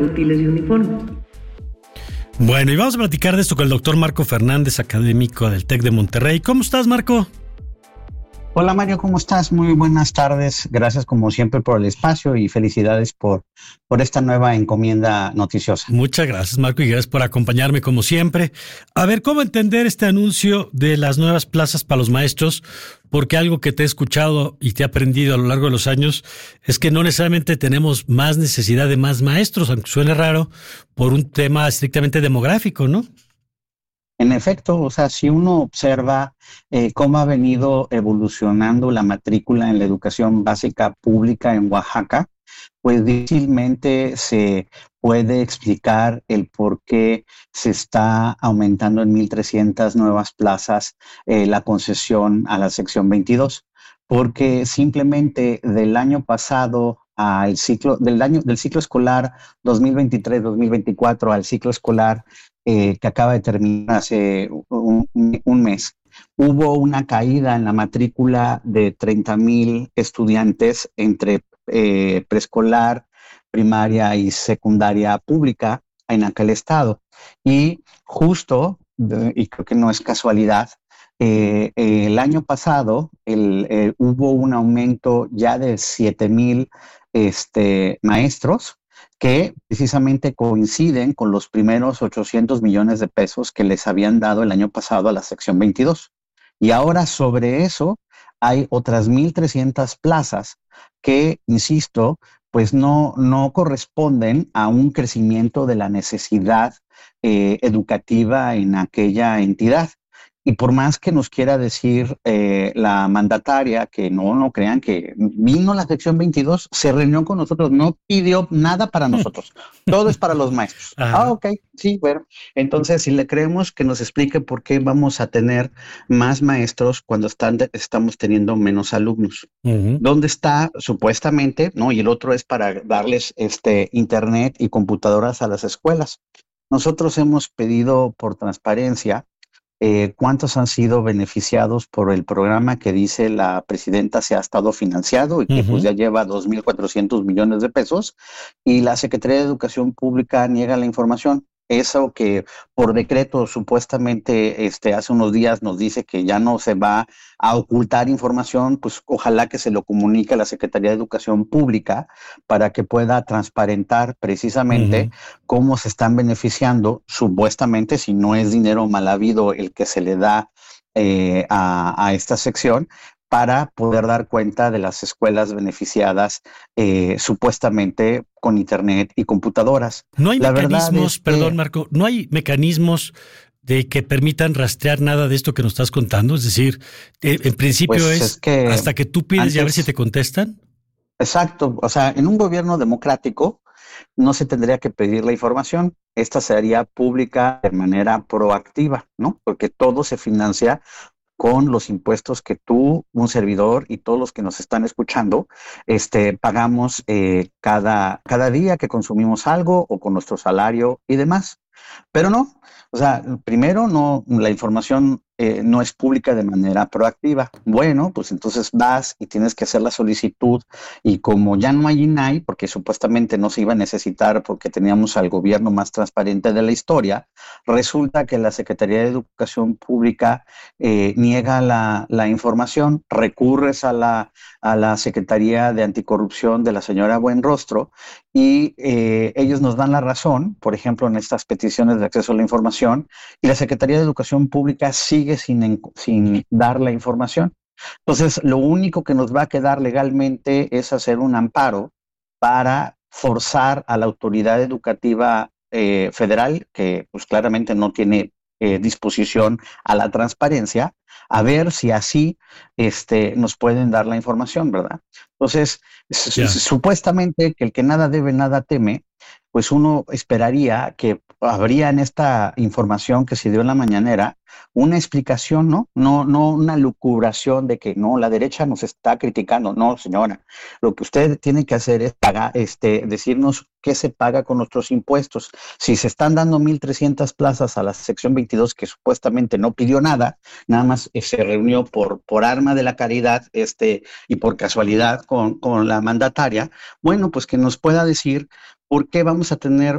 útiles y uniformes. Bueno, y vamos a platicar de esto con el doctor Marco Fernández, académico del TEC de Monterrey. ¿Cómo estás, Marco? Hola Mario, ¿cómo estás? Muy buenas tardes. Gracias como siempre por el espacio y felicidades por esta nueva encomienda noticiosa. Muchas gracias, Marco, y gracias por acompañarme como siempre. A ver, ¿cómo entender este anuncio de las nuevas plazas para los maestros? Porque algo que te he escuchado y te he aprendido a lo largo de los años es que no necesariamente tenemos más necesidad de más maestros, aunque suene raro, por un tema estrictamente demográfico, ¿no? En efecto, o sea, si uno observa cómo ha venido evolucionando la matrícula en la educación básica pública en Oaxaca, pues difícilmente se puede explicar el por qué se está aumentando en 1,300 nuevas plazas la concesión a la sección 22, porque simplemente del año pasado del ciclo escolar 2023-2024 al ciclo escolar que acaba de terminar hace un mes, hubo una caída en la matrícula de 30,000 estudiantes entre preescolar, primaria y secundaria pública en aquel estado. Y justo, y creo que no es casualidad, el año pasado hubo un aumento ya de 7,000 maestros que precisamente coinciden con los primeros 800 millones de pesos que les habían dado el año pasado a la sección 22. Y ahora sobre eso hay otras 1,300 plazas que, insisto, pues no corresponden a un crecimiento de la necesidad educativa en aquella entidad. Y por más que nos quiera decir la mandataria que no crean que vino la sección 22, se reunió con nosotros, no pidió nada para nosotros, todo es para los maestros. Ok, sí, bueno, entonces si le creemos, que nos explique por qué vamos a tener más maestros cuando estamos teniendo menos alumnos. ¿Dónde está supuestamente? ¿No? Y el otro es para darles internet y computadoras a las escuelas. Nosotros hemos pedido por transparencia cuántos han sido beneficiados por el programa que dice la presidenta se ha estado financiado y que pues ya lleva 2,400 millones de pesos, y la Secretaría de Educación Pública niega la información. Eso que por decreto supuestamente hace unos días nos dice que ya no se va a ocultar información, pues ojalá que se lo comunique a la Secretaría de Educación Pública para que pueda transparentar precisamente cómo se están beneficiando, supuestamente, si no es dinero mal habido el que se le da a esta sección, para poder dar cuenta de las escuelas beneficiadas supuestamente con internet y computadoras. No hay mecanismos, perdón Marco, no hay mecanismos de que permitan rastrear nada de esto que nos estás contando, es decir, en principio pues es que hasta que tú pides y a ver si te contestan. Exacto, o sea, en un gobierno democrático no se tendría que pedir la información, esta sería pública de manera proactiva, ¿no? Porque todo se financia con los impuestos que tú, un servidor y todos los que nos están escuchando, pagamos cada día que consumimos algo o con nuestro salario y demás. Pero no, o sea, primero la información no es pública de manera proactiva. Bueno, pues entonces vas y tienes que hacer la solicitud, y como ya no hay INAI, porque supuestamente no se iba a necesitar porque teníamos al gobierno más transparente de la historia, resulta que la Secretaría de Educación Pública niega la información, recurres a la Secretaría de Anticorrupción de la señora Buenrostro y ellos nos dan la razón, por ejemplo, en estas peticiones de acceso a la información, y la Secretaría de Educación Pública sigue sin dar la información. Entonces, lo único que nos va a quedar legalmente es hacer un amparo para forzar a la autoridad educativa federal, que pues claramente no tiene disposición a la transparencia, a ver si así nos pueden dar la información, ¿verdad? Entonces, supuestamente que el que nada debe, nada teme, pues uno esperaría que habría en esta información que se dio en la mañanera una explicación, ¿no? No una lucubración de que no, la derecha nos está criticando. No, señora, lo que usted tiene que hacer es pagar, decirnos qué se paga con nuestros impuestos. Si se están dando 1,300 plazas a la sección 22, que supuestamente no pidió nada más se reunió por arma de la caridad y por casualidad con la mandataria, bueno, pues que nos pueda decir ¿por qué vamos a tener